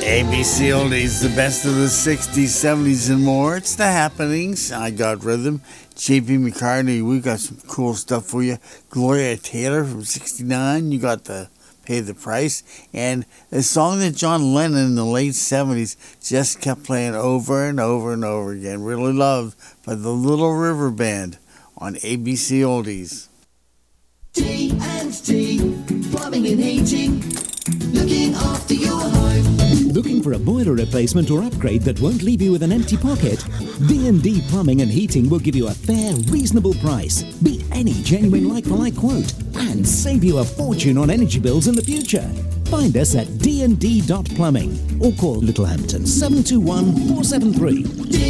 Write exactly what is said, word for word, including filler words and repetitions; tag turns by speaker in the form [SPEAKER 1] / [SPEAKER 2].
[SPEAKER 1] A B C Oldies, the best of the sixties, seventies, and more. It's the happenings. I Got Rhythm. J P McCartney, we got some cool stuff for you. Gloria Taylor from sixty-nine, you got the Pay the Price. And a song that John Lennon in the late seventies just kept playing over and over and over again. Really loved by the Little River Band on A B C Oldies.
[SPEAKER 2] T and T, plumbing and heating, looking after your home.
[SPEAKER 3] Looking for a boiler replacement or upgrade that won't leave you with an empty pocket? D and D Plumbing and Heating will give you a fair, reasonable price, beat any genuine like-for-like quote, and save you a fortune on energy bills in the future. Find us at d and d dot plumbing or call Littlehampton seven two one, four seven three.